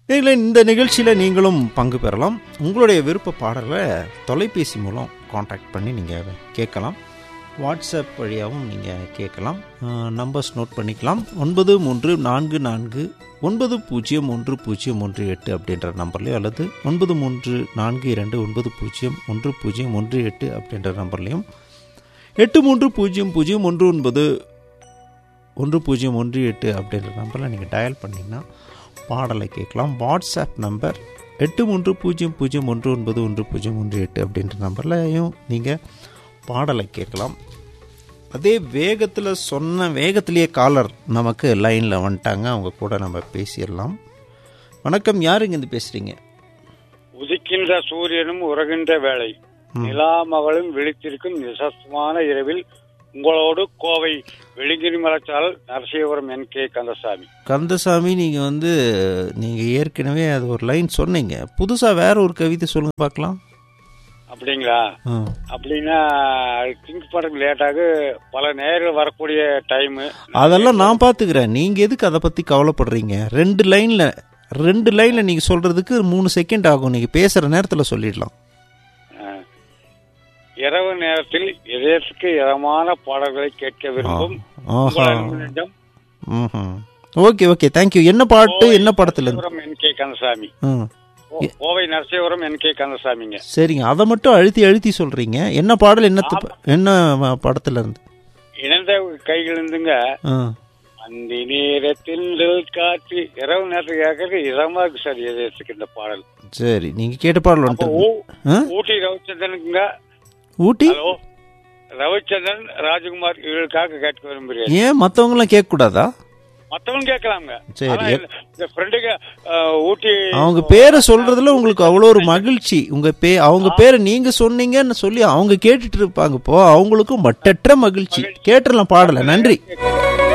இல்லை, இந்த நிகழ்ச்சியில் நீங்களும் பங்கு பெறலாம். உங்களுடைய விருப்ப பாடலை தொலைபேசி மூலம் காண்டாக்ட் பண்ணி நீங்கள் கேட்கலாம். வாட்ஸ்அப் வழியாகவும் நீங்கள் கேட்கலாம். நம்பர்ஸ் நோட் பண்ணிக்கலாம். 9344901018 அப்படின்ற நம்பர்லையோ அல்லது 9342901018 அப்படின்ற நம்பர்லையும் 8300191018 அப்படின்ற நம்பரில் நீங்கள் டயல் பண்ணிங்கன்னா பாடலை கேட்கலாம். வாட்ஸ்அப் நம்பர் 8300191018 அப்படின்ற நம்பர்லையும் நீங்கள் பாடலை கேட்கலாம். அதே வேகத்தில் சொன்ன வேகத்திலேயே காலர் நமக்கு லைனில் வந்துட்டாங்க. அவங்க கூட நம்ம பேசிடலாம். வணக்கம், யார் இங்கேருந்து பேசுகிறீங்க? உதிக்கின்ற சூரியனும் உறகின்ற வேளை, நிலா மகளும் விழித்திருக்கும் நிசப்தமான இரவில் உங்களோடு கோவை வெளிங்கிரி மலைச்சாரல் நரசியபுரம் NK கந்தசாமி. கந்தசாமி, நீங்கள் ஏற்கனவே அது ஒரு லைன் சொன்னீங்க. புதுசாக வேற ஒரு கவிதை சொல்லுங்க பார்க்கலாம். அப்படிங்களா? அப்படின்னா திங்க் பண்ணுறது லேட்டாக பல நேரம் வரக்கூடிய டைமு அதெல்லாம் நான் பார்த்துக்கிறேன். நீங்கள் எதுக்கு அதை பற்றி கவலைப்படுறீங்க? ரெண்டு லைனில் நீங்கள் சொல்கிறதுக்கு 3 செகண்ட் ஆகும். நீங்கள் பேசுகிற நேரத்தில் சொல்லிடலாம். இரவு நேரத்தில் இதயத்துக்கு இதமான பாடல்களை கேட்க விரும்பும் ஓகே ஓகே, தேங்க்யூ. என்ன பாட்டு, என்ன படத்துல? NK Kandasamy, Kovai Narasipuram NK கந்தசாமிங்க. சரிங்க, அதை மட்டும் அழுத்தி சொல்றீங்க. என்ன பாடல், என்ன படத்துல இருந்து? இணைந்த கைகளிருந்துங்க. அந்த நேரத்தில் காற்று இரவு நேரத்துக்கு கேட்கறது இதமா இருக்கு சார் இதயத்துக்கு இந்த பாடல். சரி, நீங்க கேட்ட பாடல் ஊட்டி ரவிச்சந்திரனுக்குங்க. ஊட்டி ரவிச்சந்திரன், ராஜகுமார் இவர்களுக்காக கேட்க விரும்புகிறேன். ஏன் மற்றவங்க எல்லாம் கேட்க கூடாதா? மற்றவங்க கேட்கலாங்க. சரி, இந்த ஃப்ரெண்டுக்கு ஊட்டி அவங்க பேரை சொல்றதுல உங்களுக்கு அவ்வளோ ஒரு மகிழ்ச்சி. அவங்க பேரை நீங்க சொன்னீங்கன்னு சொல்லி அவங்க கேட்டுட்டு இருப்பாங்க. இப்போ அவங்களுக்கும் மட்டற்ற மகிழ்ச்சி. கேட்டுடலாம் பாடல. நன்றி.